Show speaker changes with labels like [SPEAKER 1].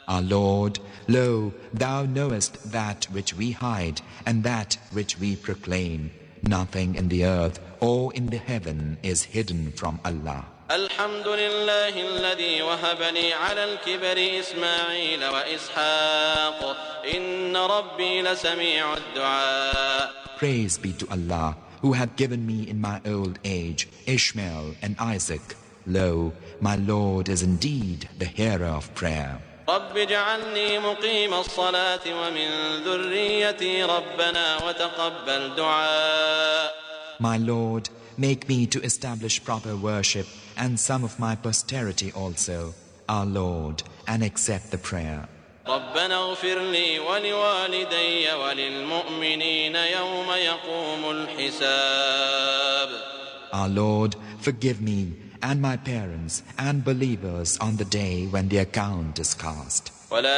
[SPEAKER 1] Our Lord, lo, Thou knowest that which we hide and that which we proclaim. Nothing in the earth or in the heaven is hidden from Allah.
[SPEAKER 2] الحمد لله الذي وهبني على الكبر إسماعيل وإسحاق إن ربي لسميع الدعاء.
[SPEAKER 1] Praise be to Allah, who had given me in my old age Ishmael and Isaac. Lo, my Lord is indeed the hearer of prayer.
[SPEAKER 2] رب اجعلني مقيم الصلاة ومن ذريتي ربنا وتقبل دعاء.
[SPEAKER 1] My Lord, make me to establish proper worship and some of my posterity also, our Lord, and accept the prayer.
[SPEAKER 2] ربنا اغفر لي ولوالدي وللمؤمنين يوم يقوم الحساب.
[SPEAKER 1] Our Lord, forgive me and my parents and believers on the day when the account is cast.